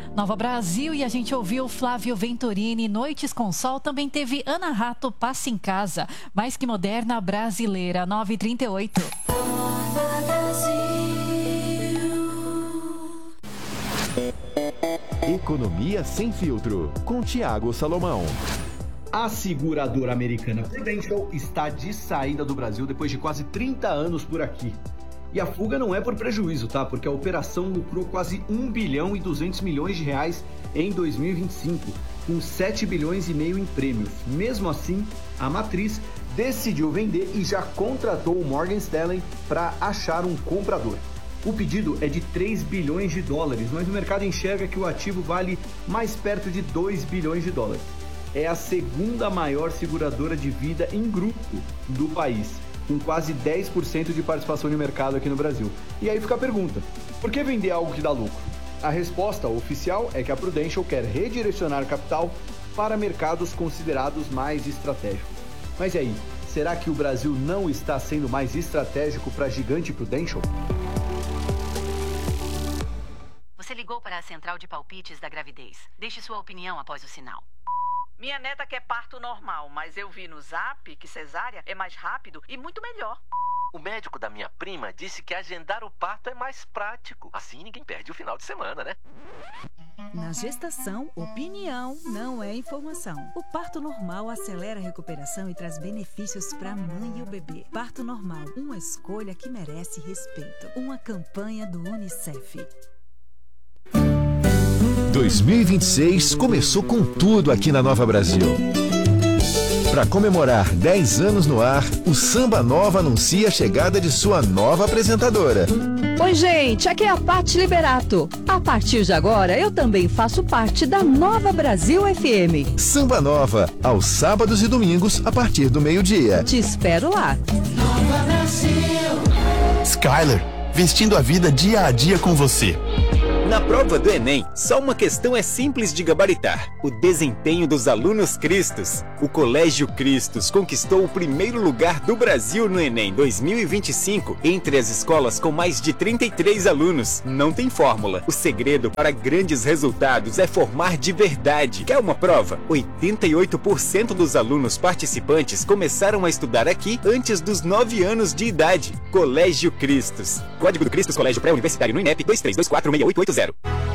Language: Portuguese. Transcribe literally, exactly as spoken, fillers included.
Nova Brasil, e a gente ouviu Flávio Venturini. Noites com Sol também teve Ana Rato, Passa em Casa. Mais que moderna brasileira, nove e trinta e oito. Economia Sem Filtro, com Tiago Salomão. A seguradora americana Prudential está de saída do Brasil depois de quase trinta anos por aqui. E a fuga não é por prejuízo, tá? Porque a operação lucrou quase um bilhão e duzentos milhões de reais em dois mil e vinte e cinco, com sete bilhões e meio em prêmios. Mesmo assim, a matriz decidiu vender e já contratou o Morgan Stanley para achar um comprador. O pedido é de três bilhões de dólares, mas o mercado enxerga que o ativo vale mais perto de dois bilhões de dólares. É a segunda maior seguradora de vida em grupo do país, com quase dez por cento de participação de mercado aqui no Brasil. E aí fica a pergunta, por que vender algo que dá lucro? A resposta oficial é que a Prudential quer redirecionar capital para mercados considerados mais estratégicos. Mas e aí, será que o Brasil não está sendo mais estratégico para a gigante Prudential? Você ligou para a central de palpites da gravidez. Deixe sua opinião após o sinal. Minha neta quer parto normal, mas eu vi no Zap que cesárea é mais rápido e muito melhor. O médico da minha prima disse que agendar o parto é mais prático. Assim ninguém perde o final de semana, né? Na gestação, opinião não é informação. O parto normal acelera a recuperação e traz benefícios para a mãe e o bebê. Parto normal, uma escolha que merece respeito. Uma campanha do Unicef. dois mil e vinte e seis começou com tudo aqui na Nova Brasil. Para comemorar dez anos no ar, o Samba Nova anuncia a chegada de sua nova apresentadora. Oi, gente, aqui é a Paty Liberato. A partir de agora, eu também faço parte da Nova Brasil F M. Samba Nova, aos sábados e domingos, a partir do meio-dia. Te espero lá. Nova Brasil. Skyler, vestindo a vida dia a dia com você. Na prova do Enem, só uma questão é simples de gabaritar: o desempenho dos alunos Cristos. O Colégio Cristos conquistou o primeiro lugar do Brasil no Enem dois mil e vinte e cinco entre as escolas com mais de trinta e três alunos. Não tem fórmula. O segredo para grandes resultados é formar de verdade. Quer uma prova? oitenta e oito por cento dos alunos participantes começaram a estudar aqui antes dos nove anos de idade. Colégio Cristos. Código do Cristos Colégio Pré-Universitário no INEP dois três dois quatro seis oito oito zero.